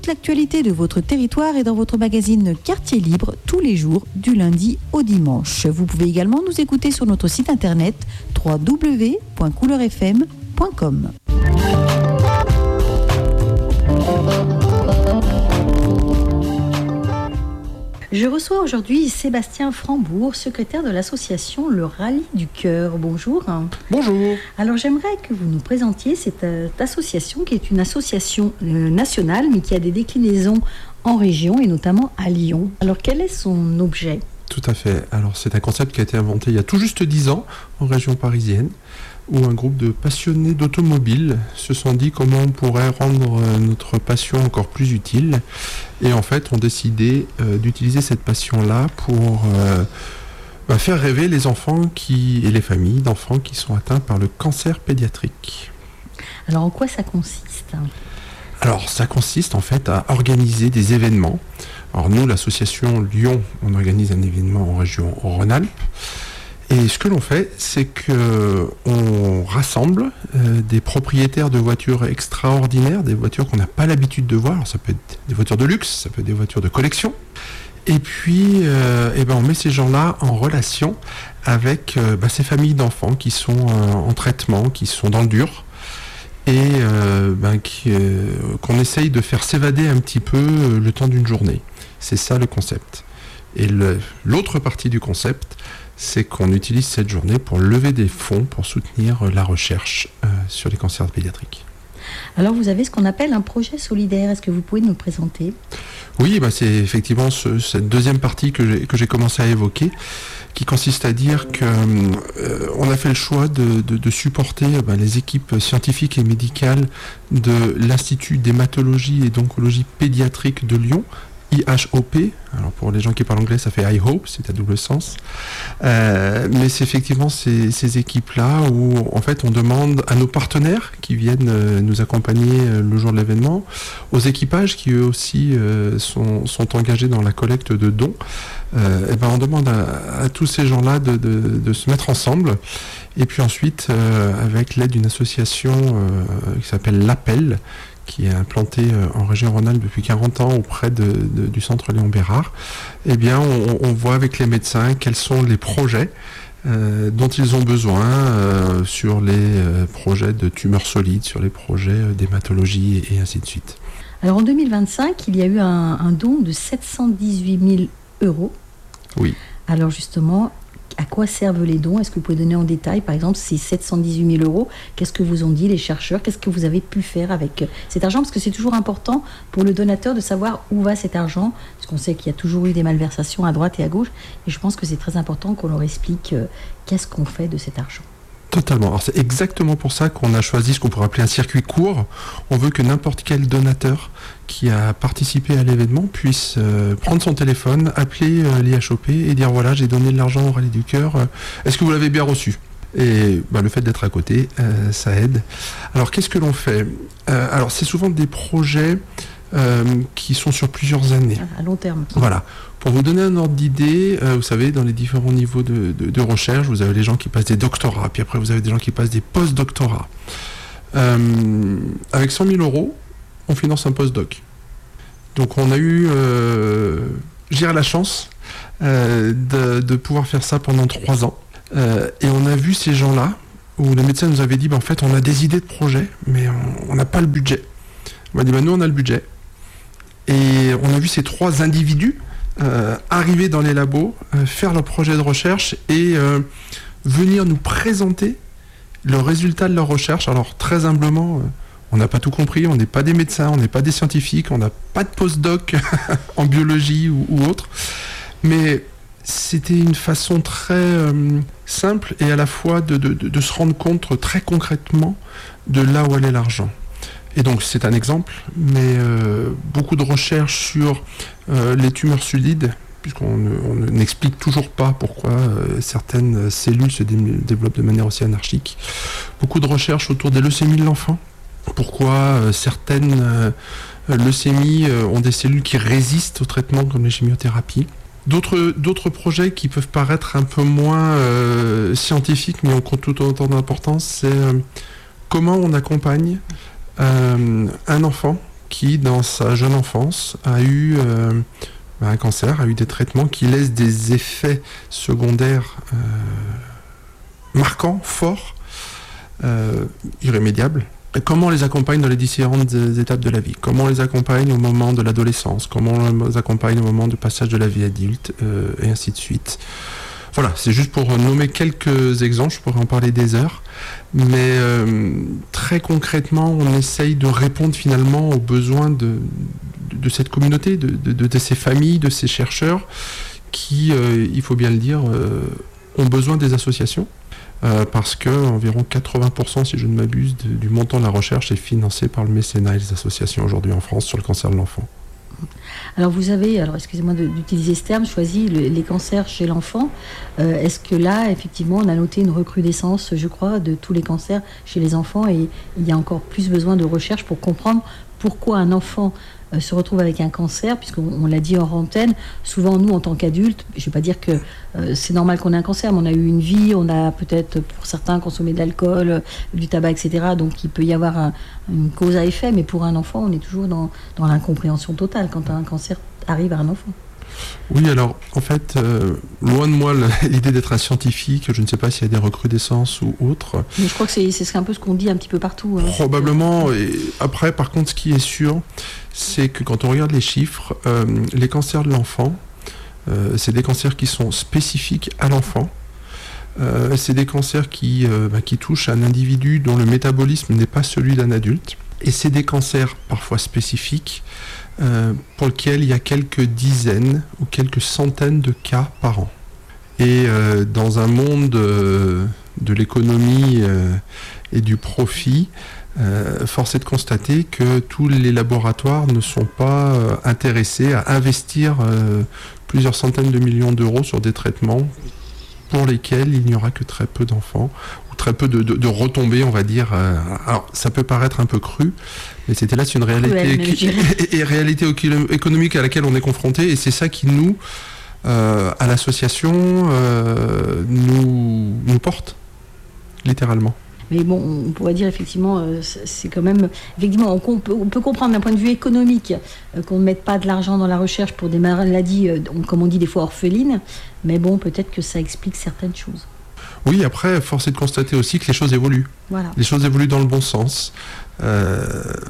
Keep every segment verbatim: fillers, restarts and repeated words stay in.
toute l'actualité de votre territoire est dans votre magazine Quartier Libre tous les jours du lundi au dimanche. Vous pouvez également nous écouter sur notre site internet w w w point couleur f m point com. Je reçois aujourd'hui Sébastien Frambourg, secrétaire de l'association Le Rallye du Cœur. Bonjour. Bonjour. Alors j'aimerais que vous nous présentiez cette euh, association qui est une association euh, nationale mais qui a des déclinaisons en région et notamment à Lyon. Alors quel est son objet ? Tout à fait. Alors c'est un concept qui a été inventé il y a tout juste dix ans en région parisienne, où un groupe de passionnés d'automobile se sont dit comment on pourrait rendre notre passion encore plus utile, et en fait ont décidé euh, d'utiliser cette passion-là pour euh, bah, faire rêver les enfants qui, et les familles d'enfants qui sont atteints par le cancer pédiatrique. Alors en quoi ça consiste ? Alors ça consiste en fait à organiser des événements. Alors nous, l'association Lyon, on organise un événement en région Rhône-Alpes. Et ce que l'on fait, c'est qu'on rassemble euh, des propriétaires de voitures extraordinaires, des voitures qu'on n'a pas l'habitude de voir. Alors, ça peut être des voitures de luxe, ça peut être des voitures de collection. Et puis, euh, eh ben, on met ces gens-là en relation avec euh, bah, ces familles d'enfants qui sont euh, en traitement, qui sont dans le dur, et euh, ben, qui, euh, qu'on essaye de faire s'évader un petit peu euh, le temps d'une journée. C'est ça le concept. Et le, l'autre partie du concept, c'est qu'on utilise cette journée pour lever des fonds pour soutenir la recherche euh, sur les cancers pédiatriques. Alors vous avez ce qu'on appelle un projet solidaire. Est-ce que vous pouvez nous le présenter ? Oui, bah c'est effectivement ce, cette deuxième partie que j'ai, que j'ai commencé à évoquer, qui consiste à dire qu'on euh, a fait le choix de, de, de supporter bah, les équipes scientifiques et médicales de l'Institut d'hématologie et d'oncologie pédiatrique de Lyon, I H O P, alors pour les gens qui parlent anglais ça fait I Hope, c'est à double sens, euh, mais c'est effectivement ces, ces équipes-là où en fait on demande à nos partenaires qui viennent euh, nous accompagner euh, le jour de l'événement, aux équipages qui eux aussi euh, sont, sont engagés dans la collecte de dons, euh, et ben on demande à, à tous ces gens-là de, de, de se mettre ensemble, et puis ensuite euh, avec l'aide d'une association euh, qui s'appelle l'Appel, qui est implanté en région Rhône-Alpes depuis quarante ans auprès de, de, du centre Léon Bérard, eh bien on, on voit avec les médecins quels sont les projets euh, dont ils ont besoin euh, sur les euh, projets de tumeurs solides, sur les projets euh, d'hématologie et, et ainsi de suite. Alors en deux mille vingt-cinq, il y a eu un, un don de sept cent dix-huit mille euros. Oui. Alors justement, à quoi servent les dons ? Est-ce que vous pouvez donner en détail, par exemple, ces sept cent dix-huit mille euros ? Qu'est-ce que vous ont dit les chercheurs ? Qu'est-ce que vous avez pu faire avec cet argent ? Parce que c'est toujours important pour le donateur de savoir où va cet argent, parce qu'on sait qu'il y a toujours eu des malversations à droite et à gauche, et je pense que c'est très important qu'on leur explique euh, qu'est-ce qu'on fait de cet argent. Totalement. Alors c'est exactement pour ça qu'on a choisi ce qu'on pourrait appeler un circuit court. On veut que n'importe quel donateur qui a participé à l'événement puisse euh, prendre son téléphone, appeler euh, l'I H O P et dire voilà, j'ai donné de l'argent au Rallye du Cœur, euh, est-ce que vous l'avez bien reçu ? Et bah, le fait d'être à côté, euh, ça aide. Alors qu'est-ce que l'on fait ? euh, Alors c'est souvent des projets euh, qui sont sur plusieurs années. À long terme. Voilà. Pour vous donner un ordre d'idée, euh, vous savez, dans les différents niveaux de, de, de recherche, vous avez les gens qui passent des doctorats, puis après vous avez des gens qui passent des post-doctorats. Euh, avec cent mille euros, on finance un post-doc. Donc on a eu, euh, j'ai la chance euh, de, de pouvoir faire ça pendant trois ans. Euh, et on a vu ces gens-là, où les médecins nous avaient dit, bah, en fait, on a des idées de projets, mais on n'a pas le budget. On m'a dit, bah, nous, on a le budget. Et on a vu ces trois individus Euh, arriver dans les labos, euh, faire leur projet de recherche et euh, venir nous présenter le résultat de leur recherche. Alors très humblement, euh, on n'a pas tout compris, on n'est pas des médecins, on n'est pas des scientifiques, on n'a pas de post-doc en biologie ou, ou autre, mais c'était une façon très euh, simple et à la fois de, de, de, de se rendre compte très concrètement de là où allait l'argent. Et donc c'est un exemple, mais euh, beaucoup de recherches sur euh, les tumeurs solides, puisqu'on ne, on n'explique toujours pas pourquoi euh, certaines cellules se dé- développent de manière aussi anarchique. Beaucoup de recherches autour des leucémies de l'enfant, pourquoi euh, certaines euh, leucémies euh, ont des cellules qui résistent au traitement comme les chimiothérapies. D'autres, d'autres projets qui peuvent paraître un peu moins euh, scientifiques, mais ont tout autant d'importance, c'est euh, comment on accompagne Euh, un enfant qui, dans sa jeune enfance, a eu euh, un cancer, a eu des traitements qui laissent des effets secondaires euh, marquants, forts, euh, irrémédiables. Et comment on les accompagne dans les différentes étapes de la vie? Comment on les accompagne au moment de l'adolescence? Comment on les accompagne au moment du passage de la vie adulte? euh, Et ainsi de suite. Voilà, c'est juste pour nommer quelques exemples, je pourrais en parler des heures. Mais euh, très concrètement, on essaye de répondre finalement aux besoins de, de, de cette communauté, de, de, de ces familles, de ces chercheurs qui, euh, il faut bien le dire, euh, ont besoin des associations. Euh, parce que environ quatre-vingts pour cent, si je ne m'abuse, de, du montant de la recherche est financé par le mécénat et les associations aujourd'hui en France sur le cancer de l'enfant. Alors vous avez, alors excusez-moi de, d'utiliser ce terme, choisi le, les cancers chez l'enfant. Euh, est-ce que là, effectivement, on a noté une recrudescence, je crois, de tous les cancers chez les enfants, et il y a encore plus besoin de recherche pour comprendre pourquoi un enfant euh, se retrouve avec un cancer, puisqu'on on l'a dit hors antenne, souvent nous en tant qu'adultes, je ne vais pas dire que euh, c'est normal qu'on ait un cancer, mais on a eu une vie, on a peut-être pour certains consommé de l'alcool, euh, du tabac, et cetera. Donc il peut y avoir un, une cause à effet, mais pour un enfant, on est toujours dans, dans l'incompréhension totale quand un cancer arrive à un enfant. Oui, alors en fait, euh, loin de moi l'idée d'être un scientifique, je ne sais pas s'il y a des recrudescences ou autres. Mais je crois que c'est, c'est un peu ce qu'on dit un petit peu partout. Hein. Probablement. Et après, par contre, ce qui est sûr, c'est que quand on regarde les chiffres, euh, les cancers de l'enfant, euh, c'est des cancers qui sont spécifiques à l'enfant. Euh, c'est des cancers qui, euh, bah, qui touchent un individu dont le métabolisme n'est pas celui d'un adulte. Et c'est des cancers parfois spécifiques euh, pour lesquels il y a quelques dizaines ou quelques centaines de cas par an. Et euh, dans un monde euh, de l'économie euh, et du profit, euh, force est de constater que tous les laboratoires ne sont pas euh, intéressés à investir euh, plusieurs centaines de millions d'euros sur des traitements pour lesquels il n'y aura que très peu d'enfants, ou très peu de, de, de retombées, on va dire. Alors, ça peut paraître un peu cru, mais c'était là, c'est une réalité, ouais, équi- et, et réalité économique à laquelle on est confronté, et c'est ça qui nous, euh, à l'association, euh, nous, nous porte, littéralement. Mais bon, on pourrait dire effectivement, euh, c'est quand même, effectivement, on, on, peut, on peut comprendre d'un point de vue économique euh, qu'on ne mette pas de l'argent dans la recherche pour des maladies, euh, comme on dit des fois orphelines, mais bon, peut-être que ça explique certaines choses. Oui, après, force est de constater aussi que les choses évoluent. Voilà. Les choses évoluent dans le bon sens. Euh,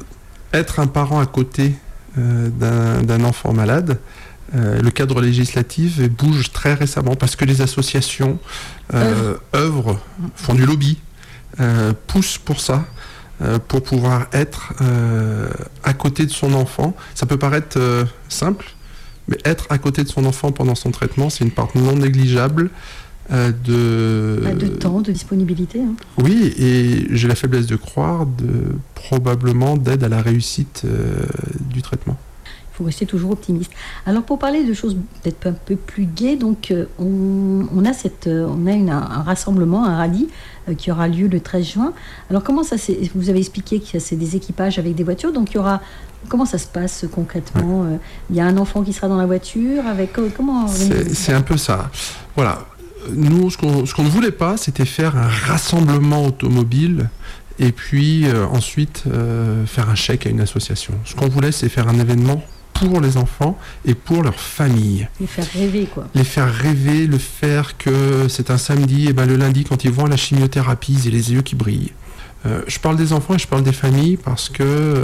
être un parent à côté euh, d'un, d'un enfant malade, Euh, le cadre législatif bouge très récemment parce que les associations euh, œuvrent, font du lobby, euh, poussent pour ça, euh, pour pouvoir être euh, à côté de son enfant. Ça peut paraître euh, simple, mais être à côté de son enfant pendant son traitement, c'est une part non négligeable euh, de... Bah, de temps, de disponibilité. Hein. Oui, et j'ai la faiblesse de croire de probablement d'aide à la réussite euh, du traitement. Il faut rester toujours optimiste. Alors pour parler de choses peut-être un peu plus gaies, donc euh, on, on a cette, euh, on a une, un rassemblement, un rallye euh, qui aura lieu le treize juin. Alors comment ça, c'est, vous avez expliqué que c'est des équipages avec des voitures, donc il y aura, comment ça se passe concrètement? ouais. euh, Il y a un enfant qui sera dans la voiture avec euh, comment c'est, c'est un peu ça. Voilà. Nous, ce qu'on, ce qu'on ne voulait pas, c'était faire un rassemblement automobile et puis euh, ensuite euh, faire un chèque à une association. Ce qu'on voulait, c'est faire un événement pour les enfants et pour leurs familles. Les faire rêver, quoi. Les faire rêver, le faire que c'est un samedi, et ben le lundi, quand ils vont à la chimiothérapie, ils aient les yeux qui brillent. Euh, je parle des enfants et je parle des familles parce que